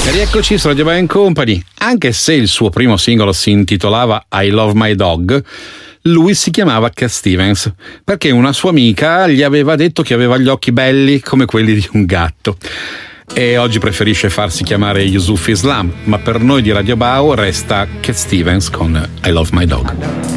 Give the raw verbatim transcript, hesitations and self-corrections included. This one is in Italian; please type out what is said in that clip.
E rieccoci su Radio Band Company. Anche se il suo primo singolo si intitolava I Love My Dog, lui si chiamava Cat Stevens perché una sua amica gli aveva detto che aveva gli occhi belli come quelli di un gatto. E oggi preferisce farsi chiamare Yusuf Islam, ma per noi di Radio Bao resta Cat Stevens con I Love My Dog.